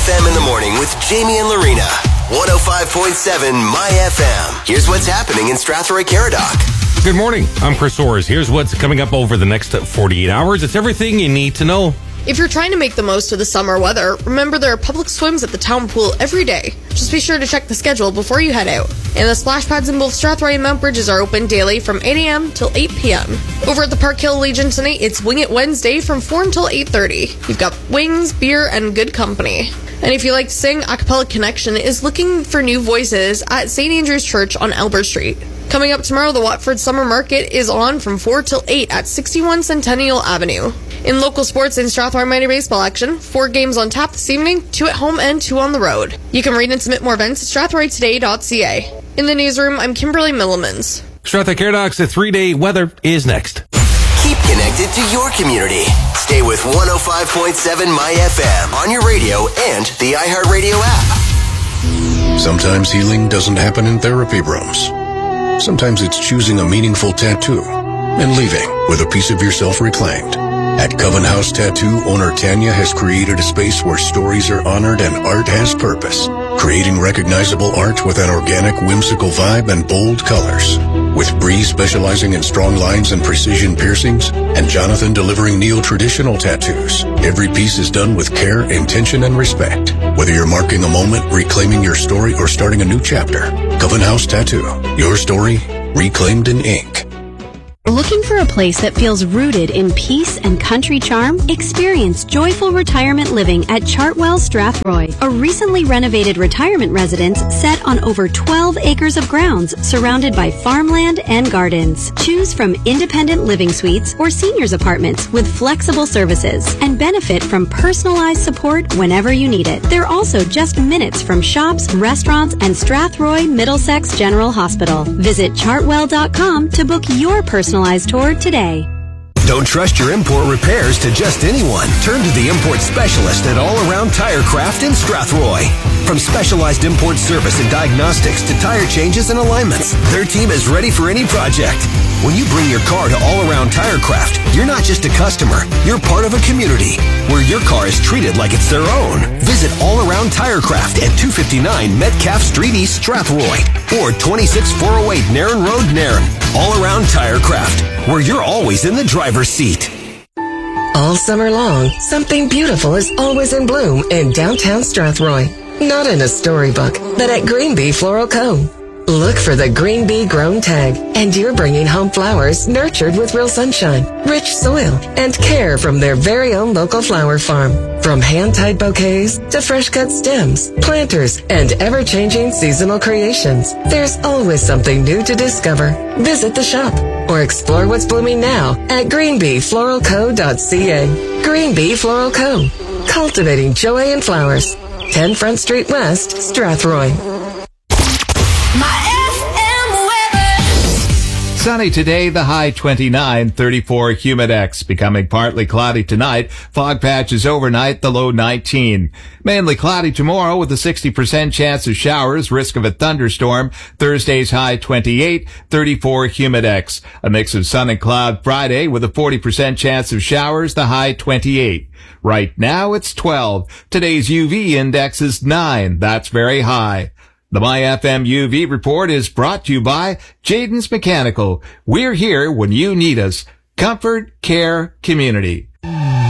FM in the morning with Jamie and Lorena. 105.7 My FM. Here's what's happening in Strathroy-Caradoc. Good morning. I'm Chris Orrs. Here's what's coming up over the next 48 hours. It's everything you need to know. If you're trying to make the most of the summer weather, remember there are public swims at the town pool every day. Just be sure to check the schedule before you head out. And the splash pads in both Strathroy and Mount Bridges are open daily from 8 a.m. till 8 p.m. Over at the Park Hill Legion tonight, it's Wing It Wednesday from 4 until 8:30. You've got wings, beer, and good company. And if you like to sing, Acapella Connection is looking for new voices at St. Andrew's Church on Albert Street. Coming up tomorrow, the Watford Summer Market is on from 4 till 8 at 61 Centennial Avenue. In local sports in Strathroy Minor Baseball action, 4 games on tap this evening, 2 at home and 2 on the road. You can read and submit more events at strathroytoday.ca. In the newsroom, I'm Kimberly Millemans. Strathroy-Caradoc's 3-day weather is next. Keep connected to your community. Stay with 105.7 My FM on your radio and the iHeartRadio app. Sometimes healing doesn't happen in therapy rooms. Sometimes it's choosing a meaningful tattoo and leaving with a piece of yourself reclaimed. At Coven House Tattoo, owner Tanya has created a space where stories are honored and art has purpose, creating recognizable art with an organic, whimsical vibe and bold colors. With Bree specializing in strong lines and precision piercings, and Jonathan delivering neo-traditional tattoos, every piece is done with care, intention, and respect. Whether you're marking a moment, reclaiming your story, or starting a new chapter, Coven House Tattoo, your story reclaimed in ink. Looking for a place that feels rooted in peace and country charm? Experience joyful retirement living at Chartwell Strathroy, a recently renovated retirement residence set on over 12 acres of grounds surrounded by farmland and gardens. Choose from independent living suites or seniors apartments with flexible services and benefit from personalized support whenever you need it. They're also just minutes from shops, restaurants, and Strathroy Middlesex General Hospital. Visit chartwell.com to book your personalized tour today. Don't trust your import repairs to just anyone. Turn to the import specialist at All Around Tire Craft in Strathroy. From specialized import service and diagnostics to tire changes and alignments, their team is ready for any project. When you bring your car to All Around Tire Craft, you're not just a customer, you're part of a community where your car is treated like it's their own. Visit All Around Tire Craft at 259 Metcalf Street East, Strathroy, or 26408 Nairn Road, Nairn. All Around Tire Craft, where you're always in the driver's seat. All summer long, something beautiful is always in bloom in downtown Strathroy. Not in a storybook, but at Green Bee Floral Co. Look for the Green Bee Grown tag, and you're bringing home flowers nurtured with real sunshine, rich soil, and care from their very own local flower farm. From hand-tied bouquets to fresh-cut stems, planters, and ever-changing seasonal creations, there's always something new to discover. Visit the shop or explore what's blooming now at greenbeefloralco.ca. Green Bee Floral Co. Cultivating joy in flowers. 10 Front Street West, Strathroy. Sunny today, the high 29, 34 humidex. Becoming partly cloudy tonight. Fog patches overnight, the low 19. Mainly cloudy tomorrow with a 60% chance of showers, risk of a thunderstorm. Thursday's high 28, 34 humidex. A mix of sun and cloud Friday with a 40% chance of showers, the high 28. Right now it's 12. Today's UV index is 9. That's very high. The My FM UV report is brought to you by Jaden's Mechanical. We're here when you need us. Comfort, care, community.